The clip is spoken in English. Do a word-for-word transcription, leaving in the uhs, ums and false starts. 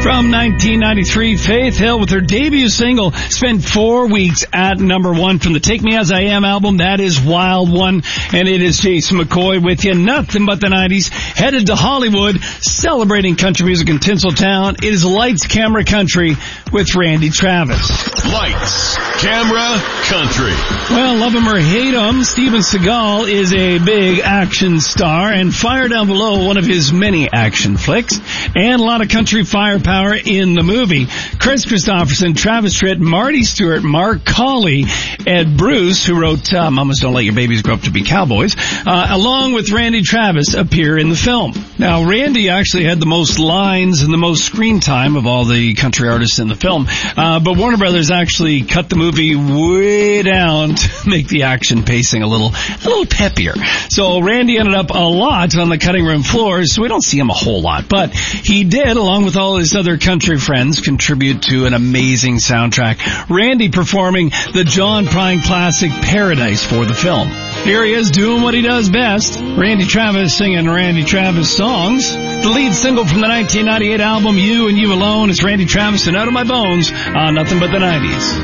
From nineteen ninety-three, Faith Hill with her debut single spent four weeks at number one from the Take Me As I Am album. That is Wild One. And it is Jason McCoy with you. Nothing but the nineties. Headed to Hollywood, celebrating country music in Tinseltown. It is Lights, Camera, Country with Randy Travis. Lights, Camera, Country. Well, love him or hate him, Steven Seagal is a big action star, and Fire Down Below, one of his many action flicks, and a lot of country firepower in the movie. Chris Christopherson, Travis Tritt, Marty Stewart, Mark Colley, Ed Bruce, who wrote uh, Mamas Don't Let Your Babies Grow Up to Be Cowboys, uh, along with Randy Travis, appear in the film. Now, Randy actually had the most lines and the most screen time of all the country artists in the film, uh, but Warner Brothers actually cut the movie way down to make the action pacing a little, a little peppier. So Randy ended up a lot on the cutting room floors, so we don't see him a whole lot, but he did, along with all his other country friends, contribute to an amazing soundtrack. Randy performing the John Prine classic Paradise for the film. Here he is doing what he does best. Randy Travis singing Randy Travis songs. The lead single from the nineteen ninety-eight album You and You Alone is Randy Travis and Out of My Bones on Nothing But the nineties.